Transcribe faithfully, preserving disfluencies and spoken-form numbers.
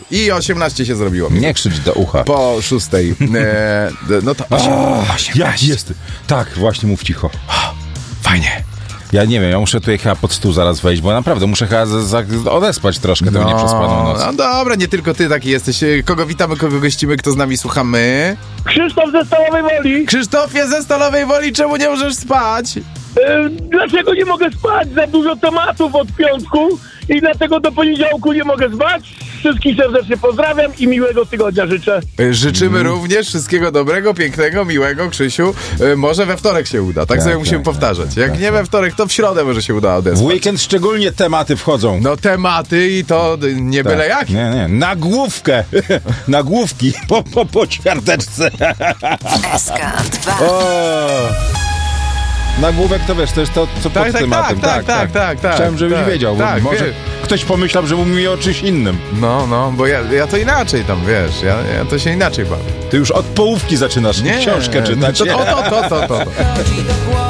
I osiemnaście się zrobiło. Nie krzycz do ucha. Po szóstej. E, no to osiemnaście. Ja jest. Tak, właśnie mów cicho. Fajnie. Ja nie wiem, ja muszę tutaj chyba pod stół zaraz wejść, bo naprawdę muszę chyba za, za, odespać troszkę tę nieprzespaną noc. No dobra, nie tylko ty taki jesteś. Kogo witamy, kogo gościmy, kto z nami słuchamy? Krzysztof ze Stalowej Woli. Krzysztofie ze Stalowej Woli, czemu nie możesz spać? E, dlaczego nie mogę spać? Za dużo tematów od piątku i dlatego do poniedziałku nie mogę spać. Wszystkich serdecznie pozdrawiam i miłego tygodnia życzę. Życzymy mm. również wszystkiego dobrego, pięknego, miłego, Krzysiu. E, może we wtorek się uda, tak, tak sobie tak, musimy tak, powtarzać. Jak tak, nie tak. we wtorek, to w środę może się uda odespać. W weekend szczególnie tematy wchodzą. No tematy i to nie tak. byle jak. Nie, nie, nagłówkę. Nagłówki po, po, po ćwiarteczce. S K dwa. Nagłówek to wiesz, to jest to, co tak, pod tak, tematem. Tak, tak, tak, tak, tak. Chciałem, żebyś tak, wiedział, tak, bo może wie. ktoś pomyślał, że mówi o czymś innym. No, no, bo ja, ja to inaczej tam, wiesz, ja, ja to się inaczej bawię. Ty już od połówki zaczynasz nie, książkę czytać. To, to, to, to, to, to.